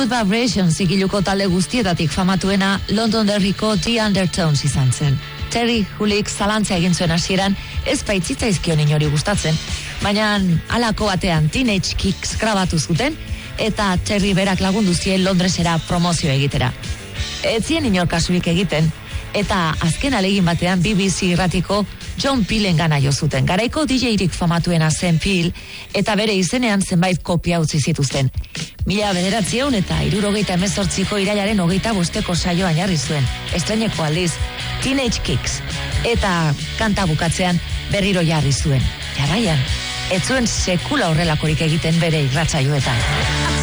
Good Vibrations ikiluko talde guztietatik famatuena London Derriko The Undertones izan zen. Terry Hulik zalantza egin zuen hasieran, ez baitzitzaizkion inori gustatzen, baina halako batean Teenage Kicks grabatu zuten, eta Terry berak lagundu zien Londresera promozio egitera. Ez zien inor kasurik egiten, eta azken alegin batean BBC irratiko John Peelen gana jo zuten. Garaiko DJ-rik famatuena zen Peel, eta bere izenean zenbait kopia utzi zituzten. 1978ko irailaren 25 saioan jarri zuen, estreineko aldiz, Teenage Kicks, eta kanta bukatzean berriro jarri zuen. Jarraian, ez zuen sekula horrelakorik egiten bere irratsaioetan.